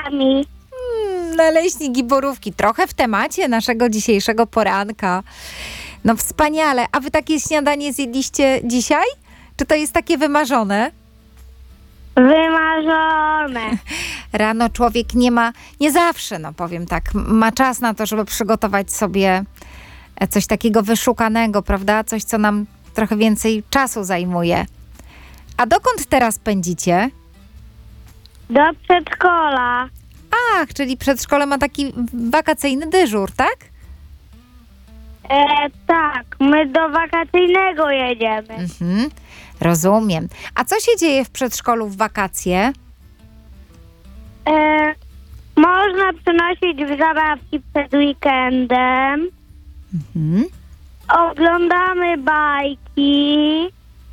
borówkami. Naleśnik i borówki. Trochę w temacie naszego dzisiejszego poranka. No wspaniale. A wy takie śniadanie zjedliście dzisiaj? Czy to jest takie wymarzone? Wymarzone. Rano człowiek nie zawsze, no powiem tak, ma czas na to, żeby przygotować sobie coś takiego wyszukanego, prawda? Coś, co nam trochę więcej czasu zajmuje. A dokąd teraz pędzicie? Do przedszkola. Ach, czyli przedszkole ma taki wakacyjny dyżur, tak? Tak, my do wakacyjnego jedziemy. Mhm, rozumiem. A co się dzieje w przedszkolu w wakacje? Można przynosić zabawki przed weekendem. Mhm. Oglądamy bajki.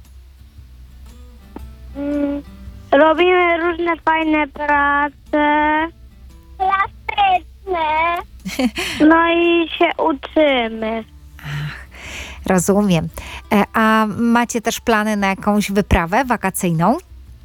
Robimy różne fajne prace. Plastyczne. No i się uczymy. Rozumiem. A macie też plany na jakąś wyprawę wakacyjną?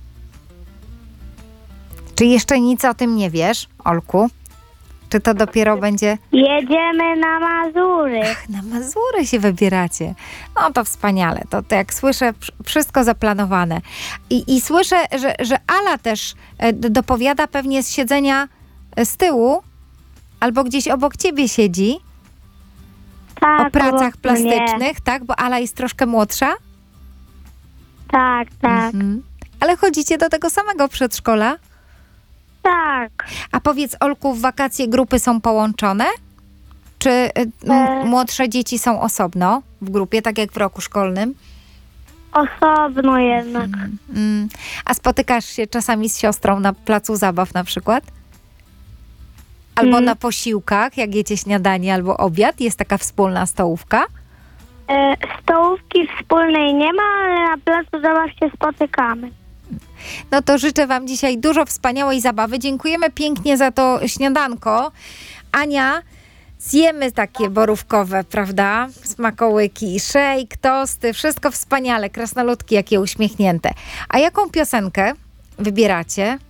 Czy jeszcze nic o tym nie wiesz, Olku? Czy to dopiero będzie... Jedziemy na Mazury. Ach, na Mazury się wybieracie. No to wspaniale. To jak słyszę, wszystko zaplanowane. I słyszę, że Ala też dopowiada pewnie z siedzenia z tyłu albo gdzieś obok ciebie siedzi Tak, o pracach obok mnie. plastycznych, tak? Bo Ala jest troszkę młodsza. Tak. Mhm. Ale chodzicie do tego samego przedszkola? Tak. A powiedz, Olku, w wakacje grupy są połączone? Czy młodsze dzieci są osobno w grupie, tak jak w roku szkolnym? Osobno jednak. A spotykasz się czasami z siostrą na placu zabaw na przykład? Albo na posiłkach, jak jecie śniadanie albo obiad? Jest taka wspólna stołówka? Stołówki wspólnej nie ma, ale na placu zabaw się spotykamy. No to życzę wam dzisiaj dużo wspaniałej zabawy. Dziękujemy pięknie za to śniadanko. Ania, zjemy takie borówkowe, prawda? Smakołyki, szejk, tosty, wszystko wspaniale, krasnoludki jakie uśmiechnięte. A jaką piosenkę wybieracie?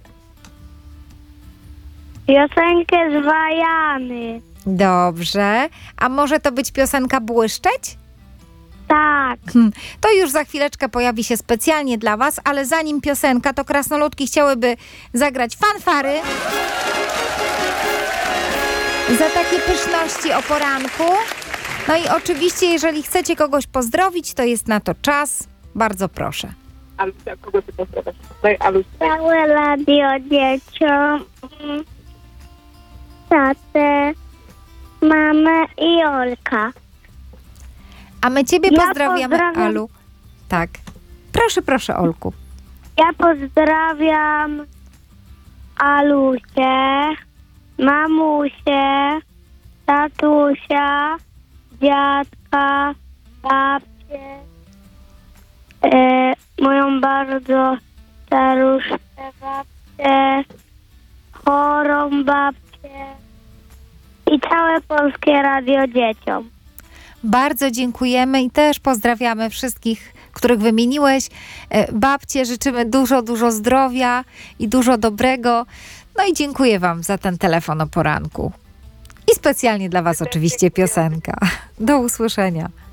Piosenkę z Wajany. Dobrze. A może to być piosenka Błyszczeć? Tak. To już za chwileczkę pojawi się specjalnie dla was, ale zanim piosenka, to krasnoludki chciałyby zagrać fanfary za takie pyszności o poranku. No i oczywiście, jeżeli chcecie kogoś pozdrowić, to jest na to czas. Bardzo proszę. Alusia, kogo ty pozdrawiasz? Daj Alusia. Całe radio dzieciom, tatę, mamę i Olka. A my ciebie Ja pozdrawiamy, pozdrawiam. Alu. Tak. Proszę, Olku. Ja pozdrawiam Alusię, mamusię, tatusia, dziadka, babcię, moją bardzo staruszkę babcię, chorą babcię i całe Polskie Radio dzieciom. Bardzo dziękujemy i też pozdrawiamy wszystkich, których wymieniłeś. Babcie życzymy dużo zdrowia i dużo dobrego. No i dziękuję wam za ten telefon o poranku. I specjalnie dla was oczywiście piosenka. Do usłyszenia.